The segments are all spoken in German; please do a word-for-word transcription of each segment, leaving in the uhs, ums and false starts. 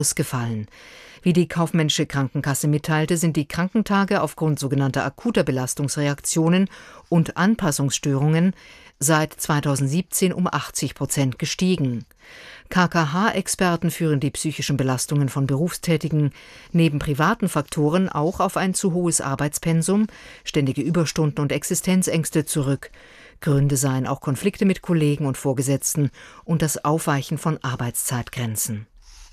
ausgefallen. Wie die Kaufmännische Krankenkasse mitteilte, sind die Krankentage aufgrund sogenannter akuter Belastungsreaktionen und Anpassungsstörungen seit zweitausendsiebzehn um achtzig Prozent gestiegen. K K H-Experten führen die psychischen Belastungen von Berufstätigen neben privaten Faktoren auch auf ein zu hohes Arbeitspensum, ständige Überstunden und Existenzängste zurück. Gründe seien auch Konflikte mit Kollegen und Vorgesetzten und das Aufweichen von Arbeitszeitgrenzen.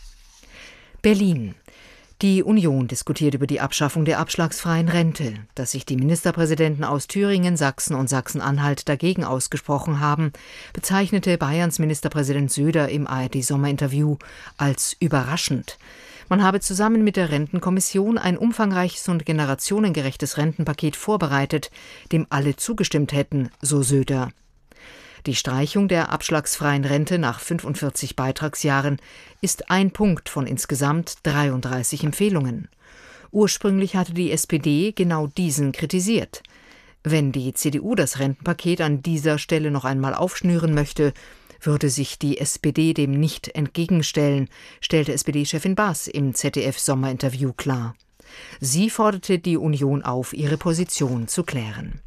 Berlin. Die Union diskutiert über die Abschaffung der abschlagsfreien Rente. Dass sich die Ministerpräsidenten aus Thüringen, Sachsen und Sachsen-Anhalt dagegen ausgesprochen haben, bezeichnete Bayerns Ministerpräsident Söder im A R D-Sommerinterview als überraschend. Man habe zusammen mit der Rentenkommission ein umfangreiches und generationengerechtes Rentenpaket vorbereitet, dem alle zugestimmt hätten, so Söder. Die Streichung der abschlagsfreien Rente nach fünfundvierzig Beitragsjahren ist ein Punkt von insgesamt dreiunddreißig Empfehlungen. Ursprünglich hatte die S P D genau diesen kritisiert. Wenn die C D U das Rentenpaket an dieser Stelle noch einmal aufschnüren möchte, würde sich die S P D dem nicht entgegenstellen, stellte S P D-Chefin Baas im Z D F-Sommerinterview klar. Sie forderte die Union auf, ihre Position zu klären.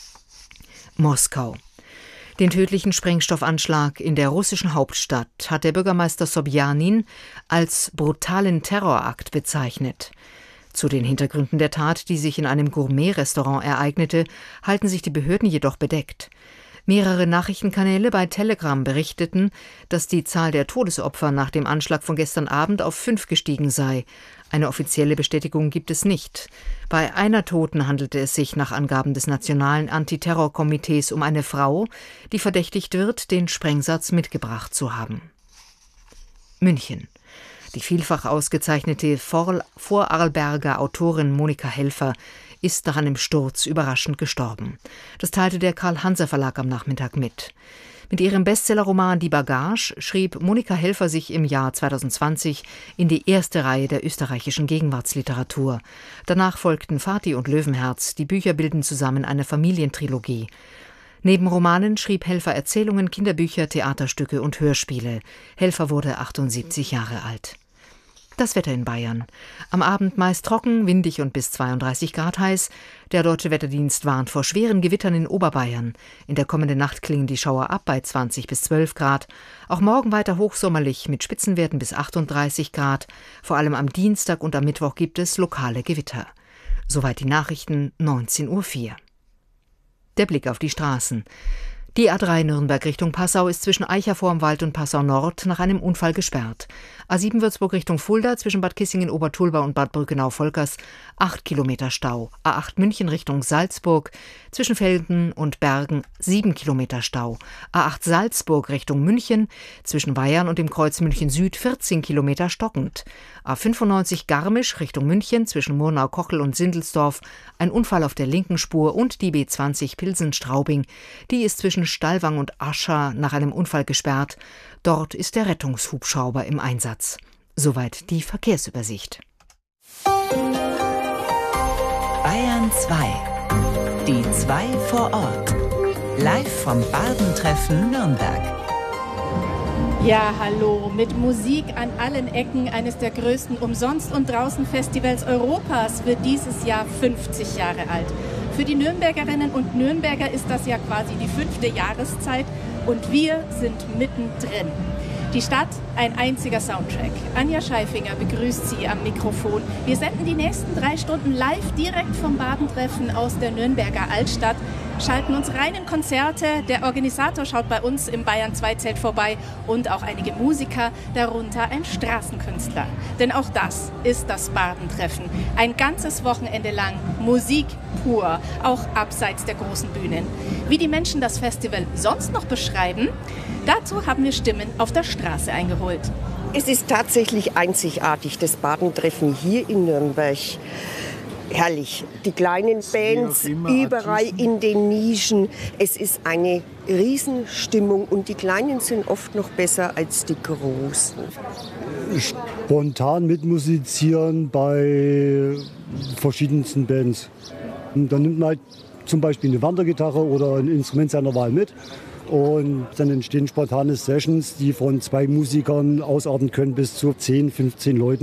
Moskau. Den tödlichen Sprengstoffanschlag in der russischen Hauptstadt hat der Bürgermeister Sobjanin als brutalen Terrorakt bezeichnet. Zu den Hintergründen der Tat, die sich in einem Gourmet-Restaurant ereignete, halten sich die Behörden jedoch bedeckt. Mehrere Nachrichtenkanäle bei Telegram berichteten, dass die Zahl der Todesopfer nach dem Anschlag von gestern Abend auf fünf gestiegen sei. Eine offizielle Bestätigung gibt es nicht. Bei einer Toten handelte es sich nach Angaben des Nationalen Antiterrorkomitees um eine Frau, die verdächtigt wird, den Sprengsatz mitgebracht zu haben. München. Die vielfach ausgezeichnete Vorarlberger Autorin Monika Helfer ist nach einem Sturz überraschend gestorben. Das teilte der Karl-Hanser-Verlag am Nachmittag mit. Mit ihrem Bestsellerroman Die Bagage schrieb Monika Helfer sich im Jahr zweitausendzwanzig in die erste Reihe der österreichischen Gegenwartsliteratur. Danach folgten Vati und Löwenherz. Die Bücher bilden zusammen eine Familientrilogie. Neben Romanen schrieb Helfer Erzählungen, Kinderbücher, Theaterstücke und Hörspiele. Helfer wurde achtundsiebzig Jahre alt. Das Wetter in Bayern. Am Abend meist trocken, windig und bis zweiunddreißig Grad heiß. Der Deutsche Wetterdienst warnt vor schweren Gewittern in Oberbayern. In der kommenden Nacht klingen die Schauer ab bei zwanzig bis zwölf Grad. Auch morgen weiter hochsommerlich mit Spitzenwerten bis achtunddreißig Grad. Vor allem am Dienstag und am Mittwoch gibt es lokale Gewitter. Soweit die Nachrichten, neunzehn Uhr vier. Der Blick auf die Straßen. Die A drei Nürnberg Richtung Passau ist zwischen Eicher vorm Wald und Passau Nord nach einem Unfall gesperrt. A sieben Würzburg Richtung Fulda zwischen Bad Kissingen-Obertulba und Bad Brückenau-Volkers acht Kilometer Stau. A acht München Richtung Salzburg zwischen Felden und Bergen sieben Kilometer Stau. A acht Salzburg Richtung München zwischen Weyarn und dem Kreuz München Süd vierzehn Kilometer stockend. A fünfundneunzig Garmisch Richtung München zwischen Murnau-Kochel und Sindelsdorf ein Unfall auf der linken Spur und die B zwanzig Pilsen-Straubing. Die ist zwischen Stallwang und Ascha nach einem Unfall gesperrt. Dort ist der Rettungshubschrauber im Einsatz. Soweit die Verkehrsübersicht. Bayern zwei. Die zwei vor Ort. Live vom Bardentreffen Nürnberg. Ja, hallo. Mit Musik an allen Ecken eines der größten Umsonst- und Draußen-Festivals Europas wird dieses Jahr fünfzig Jahre alt. Für die Nürnbergerinnen und Nürnberger ist das ja quasi die fünfte Jahreszeit und wir sind mittendrin. Die Stadt, ein einziger Soundtrack. Anja Scheifinger begrüßt Sie am Mikrofon. Wir senden die nächsten drei Stunden live direkt vom Badentreffen aus der Nürnberger Altstadt, schalten uns rein in Konzerte. Der Organisator schaut bei uns im Bayern zwei Zelt vorbei und auch einige Musiker, darunter ein Straßenkünstler. Denn auch das ist das Badentreffen. Ein ganzes Wochenende lang Musik pur, auch abseits der großen Bühnen. Wie die Menschen das Festival sonst noch beschreiben, dazu haben wir Stimmen auf der Straße eingeholt. Es ist tatsächlich einzigartig, das Badentreffen hier in Nürnberg. Herrlich. Die kleinen Bands überall in den Nischen. Es ist eine Riesenstimmung und die Kleinen sind oft noch besser als die Großen. Spontan mitmusizieren bei verschiedensten Bands. Und dann nimmt man halt zum Beispiel eine Wandergitarre oder ein Instrument seiner Wahl mit Und dann entstehen spontane Sessions, die von zwei Musikern ausarten können bis zu zehn, fünfzehn Leuten.